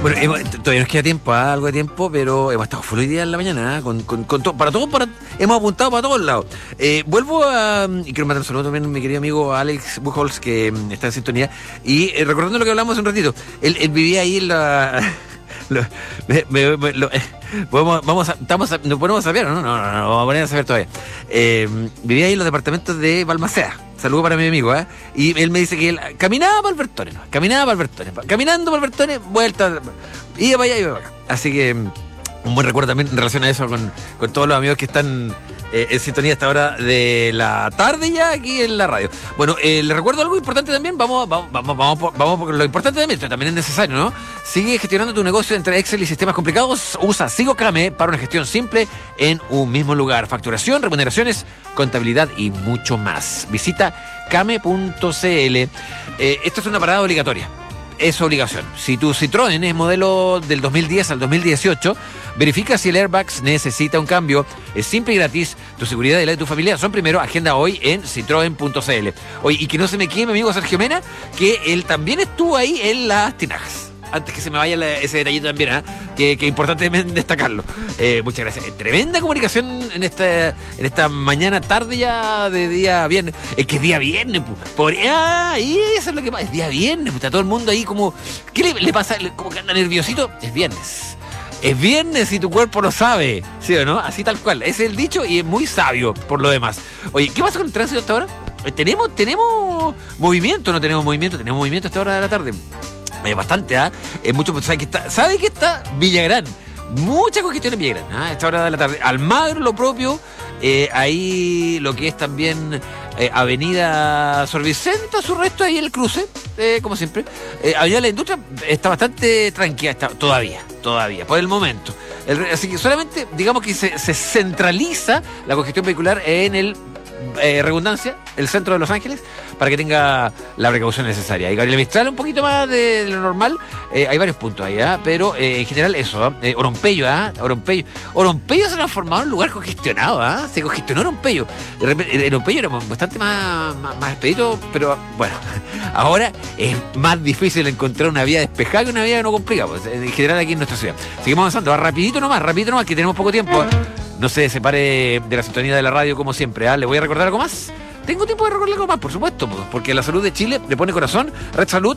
Bueno, todavía nos queda tiempo, algo de tiempo, pero hemos estado full hoy día en la mañana, hemos apuntado para todos lados. Vuelvo y quiero mandar un saludo también a mi querido amigo Alex Buchholz, que está en sintonía, y recordando lo que hablamos hace un ratito, él vivía ahí en la... ¿Nos ponemos a saber? No, vamos a poner a saber todavía. Vivía ahí en los departamentos de Balmaceda. Saludo para mi amigo, ¿eh? Y él me dice que él caminaba para Albertones, caminando para Albertones, vuelta, iba para allá, iba para acá. Así que un buen recuerdo también en relación a eso con todos los amigos que están en sintonía a esta hora de la tarde ya aquí en la radio. Bueno, les recuerdo algo importante también. Vamos por lo importante también. Esto también es necesario, ¿no? Sigue gestionando tu negocio entre Excel y sistemas complicados. Usa Sigo Kame para una gestión simple en un mismo lugar. Facturación, remuneraciones, contabilidad y mucho más. Visita kame.cl. Esto es una parada obligatoria. Es obligación. Si tu Citroën es modelo del 2010 al 2018, verifica si el airbag necesita un cambio. Es simple y gratis. Tu seguridad y la de tu familia son primero. Agenda hoy en citroen.cl. Oye, y que no se me quede mi amigo Sergio Mena, que él también estuvo ahí en las tinajas. Antes que se me vaya ese detallito también, que es importante destacarlo. Muchas gracias. Tremenda comunicación en esta mañana, tarde ya de día viernes. Es que es día viernes, y eso es lo que pasa. Es día viernes, está todo el mundo ahí como... ¿Qué le pasa? Como que anda nerviosito. Es viernes. Es viernes y tu cuerpo lo sabe, ¿sí o no? Así tal cual. Ese es el dicho y es muy sabio por lo demás. Oye, ¿qué pasa con el tránsito hasta ahora? ¿Tenemos movimiento o no tenemos movimiento? Tenemos movimiento hasta ahora de la tarde. Bastante, mucho, ¿sabe que está Villagrán? Mucha congestión en Villagrán, a esta hora de la tarde. Almagro, lo propio, ahí lo que es también Avenida Sor Vicente, su resto, ahí el cruce, como siempre. Avenida La Industria está bastante tranquila, todavía, por el momento. Así que solamente, digamos que se centraliza la congestión vehicular en el redundancia, el centro de Los Ángeles, para que tenga la precaución necesaria. Y Gabriel Mistral un poquito más de lo normal, hay varios puntos ahí, pero en general eso, Oronpello se ha transformado en un lugar congestionado, se congestionó Oronpello. De repente, Oronpello era bastante más expedito, pero bueno, ahora es más difícil encontrar una vía despejada que una vía que no complica, pues, en general aquí en nuestra ciudad. Seguimos avanzando, rapidito nomás, que tenemos poco tiempo. No se separe de la sintonía de la radio como siempre. Le voy a recordar algo más. Tengo tiempo de recordar algo más, por supuesto, porque la salud de Chile le pone corazón. Red Salud